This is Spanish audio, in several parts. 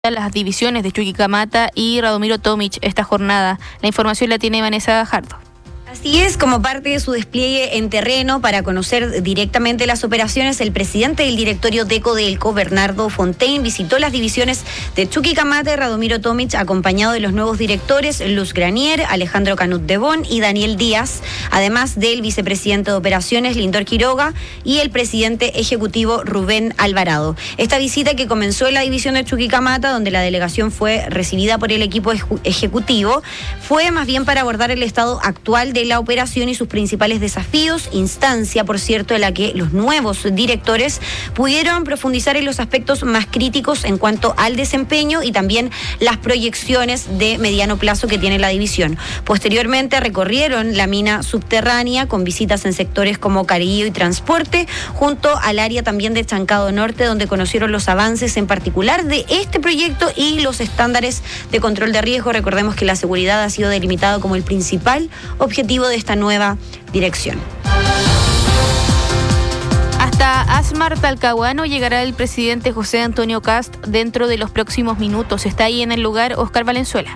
las divisiones de Chuquicamata y Radomiro Tomic esta jornada. La información la tiene Vanessa Gajardo. Así es, como parte de su despliegue en terreno para conocer directamente las operaciones, el presidente del directorio de Codelco, Bernardo Fontaine, visitó las divisiones de Chuquicamata y Radomiro Tomic, acompañado de los nuevos directores Luz Granier, Alejandro Canut de Bon y Daniel Díaz, además del vicepresidente de operaciones Lindor Quiroga y el presidente ejecutivo Rubén Alvarado. Esta visita, que comenzó en la división de Chuquicamata, donde la delegación fue recibida por el equipo ejecutivo, fue más bien para abordar el estado actual de la operación y sus principales desafíos, instancia, por cierto, en la que los nuevos directores pudieron profundizar en los aspectos más críticos en cuanto al desempeño y también las proyecciones de mediano plazo que tiene la división. Posteriormente recorrieron la mina subterránea con visitas en sectores como Carillo y Transporte, junto al área también de Chancado Norte, donde conocieron los avances en particular de este proyecto y los estándares de control de riesgo. Recordemos que la seguridad ha sido delimitado como el principal objetivo de esta nueva dirección. Hasta Asmar Talcahuano llegará el presidente José Antonio Kast dentro de los próximos minutos. Está ahí en el lugar Oscar Valenzuela.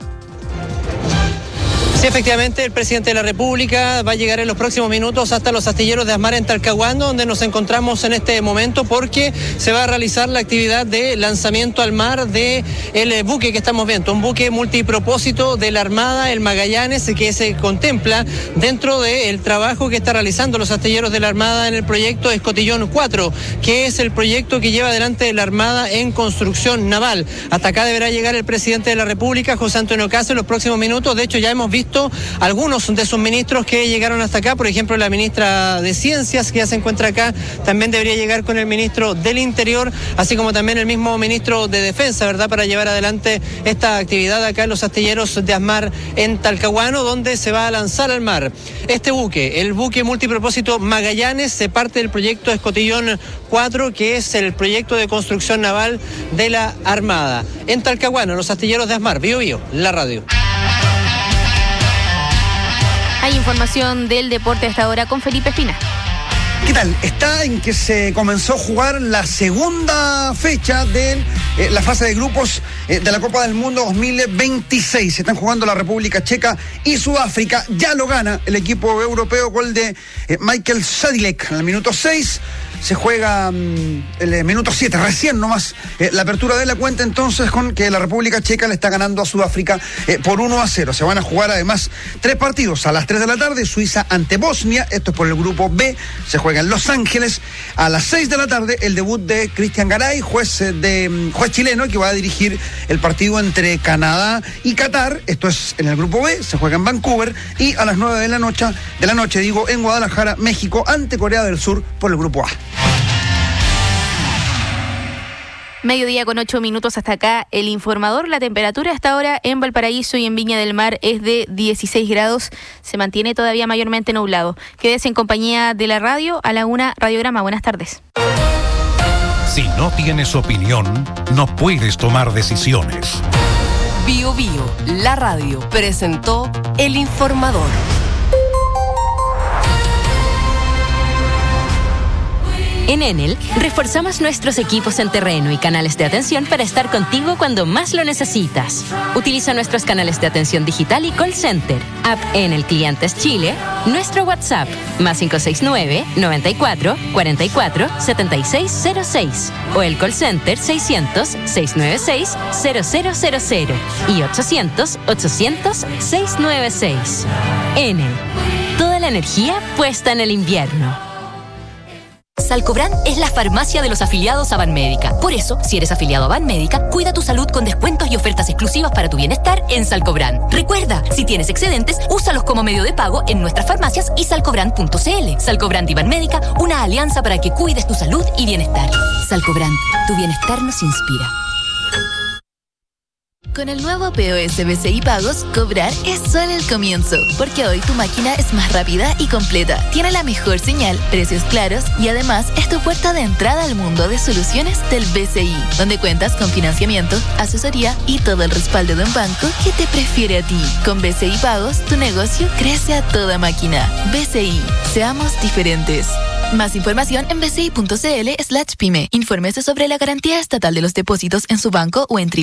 Sí, efectivamente, el presidente de la República va a llegar en los próximos minutos hasta los astilleros de Asmar en Talcahuano, donde nos encontramos en este momento, porque se va a realizar la actividad de lanzamiento al mar del buque que estamos viendo, un buque multipropósito de la Armada, el Magallanes, que se contempla dentro del trabajo que está realizando los astilleros de la Armada en el proyecto Escotillón 4, que es el proyecto que lleva adelante la Armada en construcción naval. Hasta acá deberá llegar el presidente de la República, José Antonio Kast, en los próximos minutos. De hecho, ya hemos visto algunos de sus ministros que llegaron hasta acá. Por ejemplo, la ministra de Ciencias, que ya se encuentra acá, también debería llegar con el ministro del Interior, así como también el mismo ministro de Defensa, ¿verdad?, para llevar adelante esta actividad acá en los astilleros de Asmar en Talcahuano, donde se va a lanzar al mar este buque, el buque multipropósito Magallanes. Se parte del proyecto Escotillón 4, que es el proyecto de construcción naval de la Armada. En Talcahuano, los astilleros de Asmar. Bío Bío, la radio. Hay información del deporte hasta ahora con Felipe Espina. ¿Qué tal? Está en que se comenzó a jugar la segunda fecha de la fase de grupos de la Copa del Mundo 2026. Se están jugando la República Checa y Sudáfrica. Ya lo gana el equipo europeo, gol de Michael Sadilek en el minuto 6. Se juega el minuto 7, recién nomás la apertura de la cuenta, entonces, con que la República Checa le está ganando a Sudáfrica por 1-0. Se van a jugar además 3 partidos. A las 3 de la tarde, Suiza ante Bosnia, esto es por el grupo B, se juega en Los Ángeles. A las 6 de la tarde, el debut de Cristian Garay, juez chileno, que va a dirigir el partido entre Canadá y Qatar. Esto es en el grupo B, se juega en Vancouver. Y a las 9 de la noche, en Guadalajara, México, ante Corea del Sur por el grupo A. Mediodía con 8 minutos hasta acá el informador. La temperatura hasta ahora en Valparaíso y en Viña del Mar es de 16 grados. Se mantiene todavía mayormente nublado. Quédese en compañía de la radio. A la 1, Radiograma. Buenas tardes. Si no tienes opinión, no puedes tomar decisiones. Bío Bío, la radio, presentó El Informador. En Enel, reforzamos nuestros equipos en terreno y canales de atención para estar contigo cuando más lo necesitas. Utiliza nuestros canales de atención digital y call center, app Enel Clientes Chile, nuestro WhatsApp, más 569-94-44-7606, o el call center 600-696-0000 y 800-800-696. Enel, toda la energía puesta en el invierno. Salcobran es la farmacia de los afiliados a Banmédica. Por eso, si eres afiliado a Banmédica, cuida tu salud con descuentos y ofertas exclusivas para tu bienestar en Salcobran. Recuerda, si tienes excedentes, úsalos como medio de pago en nuestras farmacias y salcobran.cl. Salcobran y Banmédica, una alianza para que cuides tu salud y bienestar. Salcobran, tu bienestar nos inspira. Con el nuevo POS BCI Pagos, cobrar es solo el comienzo, porque hoy tu máquina es más rápida y completa, tiene la mejor señal, precios claros y además es tu puerta de entrada al mundo de soluciones del BCI, donde cuentas con financiamiento, asesoría y todo el respaldo de un banco que te prefiere a ti. Con BCI Pagos, tu negocio crece a toda máquina. BCI, seamos diferentes. Más información en bci.cl/pyme. Infórmese sobre la garantía estatal de los depósitos en su banco o en